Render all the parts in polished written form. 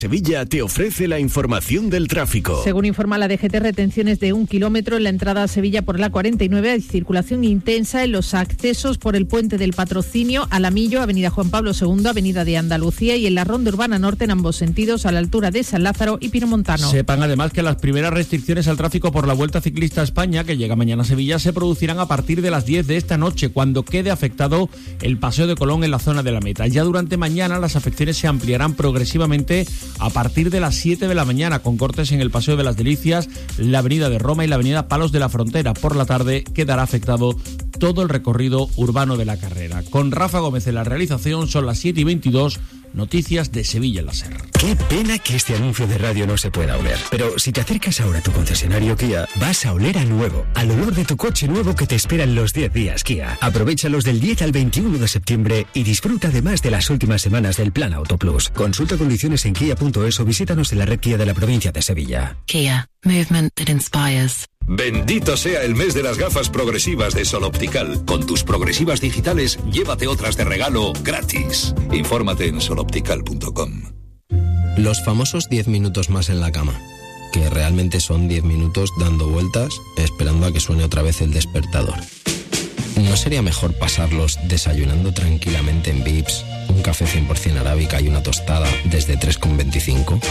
Sevilla te ofrece la información del tráfico. Según informa la DGT, retenciones de 1 kilómetro en la entrada a Sevilla por la 49, hay circulación intensa en los accesos por el Puente del Patrocinio, Alamillo, Avenida Juan Pablo II, Avenida de Andalucía y en la Ronda Urbana Norte en ambos sentidos, a la altura de San Lázaro y Pinomontano. Sepan además que las primeras restricciones al tráfico por la Vuelta Ciclista a España, que llega mañana a Sevilla, se producirán a partir de las 10 de esta noche, cuando quede afectado el Paseo de Colón en la zona de la meta. Ya durante mañana las afecciones se ampliarán progresivamente a partir de las 7 de la mañana, con cortes en el Paseo de las Delicias, la Avenida de Roma y la Avenida Palos de la Frontera. Por la tarde quedará afectado todo el recorrido urbano de la carrera. Con Rafa Gómez en la realización, son las 7:22, noticias de Sevilla en la SER. Qué pena que este anuncio de radio no se pueda oler. Pero si te acercas ahora a tu concesionario Kia, vas a oler a nuevo, al olor de tu coche nuevo que te espera en los 10 días Kia. Aprovéchalos del 10 al 21 de septiembre y disfruta además de las últimas semanas del Plan Auto Plus. Consulta condiciones en kia.es o visítanos en la red Kia de la provincia de Sevilla. Kia, movement that inspires. Bendito sea el mes de las gafas progresivas de Sol Optical. Con tus progresivas digitales, llévate otras de regalo gratis. Infórmate en soloptical.com. Los famosos 10 minutos más en la cama, que realmente son 10 minutos dando vueltas, esperando a que suene otra vez el despertador. ¿No sería mejor pasarlos desayunando tranquilamente en Vips, un café 100% arábica y una tostada desde 3,25?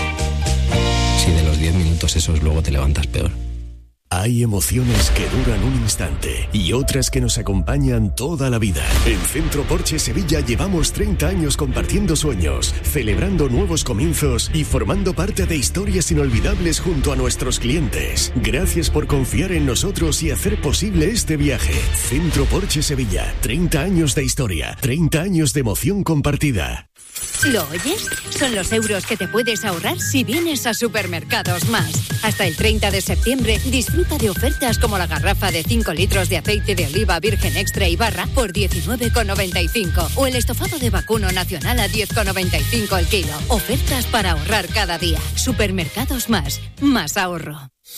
Si de los 10 minutos esos luego te levantas peor. Hay emociones que duran un instante y otras que nos acompañan toda la vida. En Centro Porsche Sevilla llevamos 30 años compartiendo sueños, celebrando nuevos comienzos y formando parte de historias inolvidables junto a nuestros clientes. Gracias por confiar en nosotros y hacer posible este viaje. Centro Porsche Sevilla, 30 años de historia, 30 años de emoción compartida. ¿Lo oyes? Son los euros que te puedes ahorrar si vienes a Supermercados Más. Hasta el 30 de septiembre disfruta de ofertas como la garrafa de 5 litros de aceite de oliva virgen extra y barra por 19,95 o el estofado de vacuno nacional a 10,95 el kilo. Ofertas para ahorrar cada día. Supermercados Más. Más ahorro.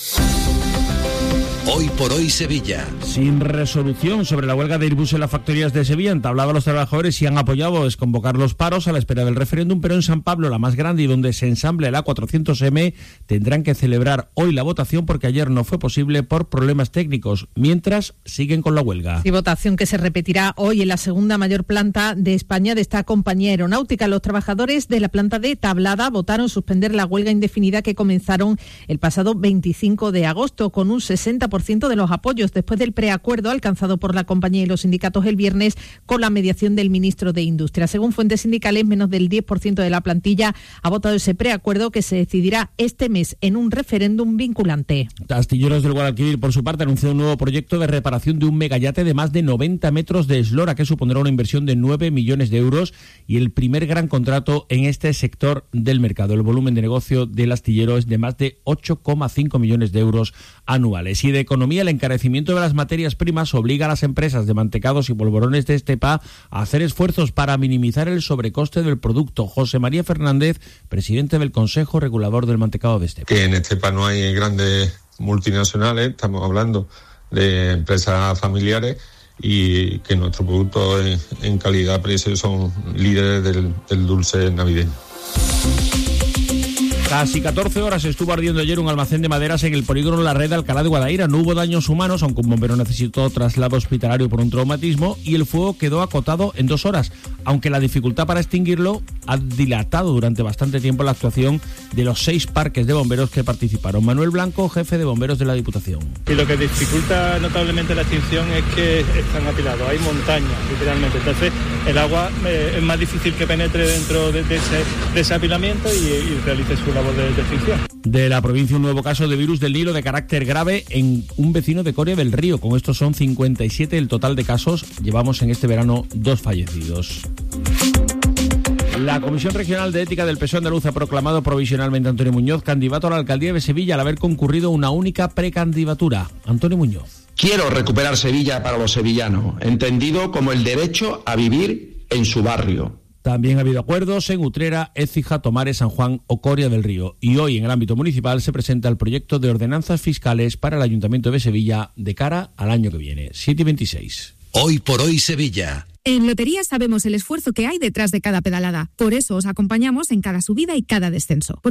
Hoy por hoy Sevilla. Sin resolución sobre la huelga de Airbus en las factorías de Sevilla, han tablado a los trabajadores y han apoyado desconvocar los paros a la espera del referéndum, pero en San Pablo, la más grande y donde se ensambla el A400M, tendrán que celebrar hoy la votación porque ayer no fue posible por problemas técnicos, mientras siguen con la huelga. Y votación que se repetirá hoy en la segunda mayor planta de España de esta compañía aeronáutica. Los trabajadores de la planta de Tablada votaron suspender la huelga indefinida que comenzaron el pasado 25 de agosto con un 60% de los apoyos después del preacuerdo alcanzado por la compañía y los sindicatos el viernes con la mediación del ministro de Industria. Según fuentes sindicales, menos del 10% de la plantilla ha votado ese preacuerdo que se decidirá este mes en un referéndum vinculante. Astilleros del Guadalquivir, por su parte, anunció un nuevo proyecto de reparación de un megayate de más de 90 metros de eslora que supondrá una inversión de 9 millones de euros y el primer gran contrato en este sector del mercado. El volumen de negocio del astillero es de más de 8,5 millones de euros anuales. Y de economía, el encarecimiento de las materias primas obliga a las empresas de mantecados y polvorones de Estepa a hacer esfuerzos para minimizar el sobrecoste del producto. José María Fernández, presidente del Consejo Regulador del Mantecado de Estepa. Que en Estepa no hay grandes multinacionales, estamos hablando de empresas familiares y que nuestros productos en calidad-precio son líderes del dulce navideño. Casi 14 horas estuvo ardiendo ayer un almacén de maderas en el polígono La Red de Alcalá de Guadaira. No hubo daños humanos, aunque un bombero necesitó traslado hospitalario por un traumatismo y el fuego quedó acotado en 2 horas, aunque la dificultad para extinguirlo ha dilatado durante bastante tiempo la actuación de los 6 parques de bomberos que participaron. Manuel Blanco, jefe de bomberos de la Diputación. Y lo que dificulta notablemente la extinción es que están apilados, hay montañas, literalmente. Entonces el agua es más difícil que penetre dentro de ese apilamiento y realice su labor de extinción. De la provincia, un nuevo caso de virus del Nilo de carácter grave en un vecino de Coria del Río. Con esto son 57 el total de casos. Llevamos en este verano 2 fallecidos. La Comisión Regional de Ética del PSOE andaluz ha proclamado provisionalmente a Antonio Muñoz candidato a la alcaldía de Sevilla al haber concurrido una única precandidatura. Antonio Muñoz. Quiero recuperar Sevilla para los sevillanos, entendido como el derecho a vivir en su barrio. También ha habido acuerdos en Utrera, Écija, Tomares, San Juan o Coria del Río. Y hoy en el ámbito municipal se presenta el proyecto de ordenanzas fiscales para el Ayuntamiento de Sevilla de cara al año que viene. 7:26. Hoy por hoy Sevilla. En Loterías sabemos el esfuerzo que hay detrás de cada pedalada. Por eso os acompañamos en cada subida y cada descenso.